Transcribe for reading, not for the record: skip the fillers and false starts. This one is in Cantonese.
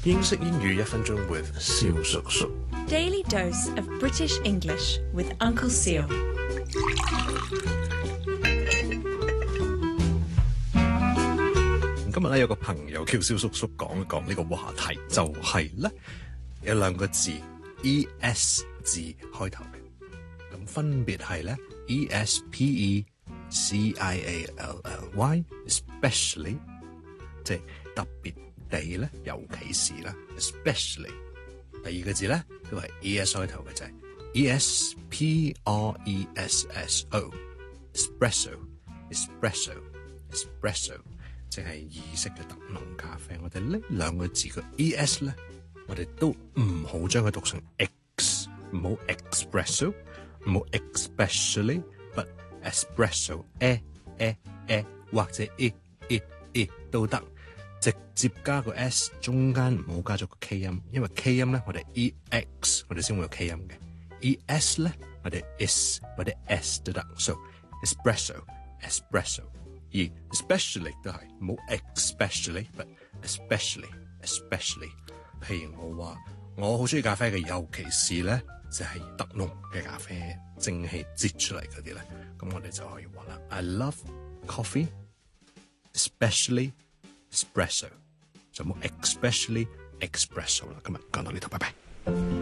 英式英語1分鐘 with 蕭叔叔。 Daily dose of British English with Uncle Seal. 今日咧有個朋友叫蕭叔叔講一講呢個話題，就係咧有兩個字 ES 字開頭嘅，咁分別係咧 ESPECIALLY especially 即係特別地咧，尤其是啦 especially。 第二個字咧都係 ES 開頭嘅，就係 ESPRESSO espresso 即係意式嘅特濃咖啡。我哋呢兩個字嘅 ES 咧，我哋都唔好將佢讀成 X， 唔好 espresso， 唔好 especially but espresso 或者都得，直接加個 S， 中間唔好加咗個 K 音，因為 K 音咧我哋 EX 我哋先會有 K 音嘅， ES 咧我哋 is 或者 S 都得， so espresso 而 especially 都係唔好 especially but especially。 譬如我話我好中意咖啡嘅，尤其是咧就係特濃嘅咖啡，蒸汽擠出嚟嗰啲咧，咁我哋就可以話啦 I love coffee especially espresso， 就冇 especially espresso 啦。今日講到呢度，拜拜。